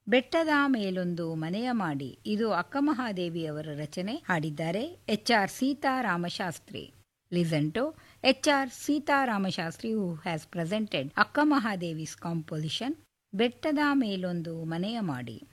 ಬೆಟ್ಟದ ಮೇಲೊಂದು ಮನೆಯ ಮಾಡಿ. ಇದು ಅಕ್ಕಮಹಾದೇವಿಯವರ ರಚನೆ. ಹಾಡಿದ್ದಾರೆ HR Sitaramashastri. Listen to HR Sitaramashastri who has presented Akka Mahadevi's composition ಬೆಟ್ಟದ ಮೇಲೊಂದು ಮನೆಯ ಮಾಡಿ.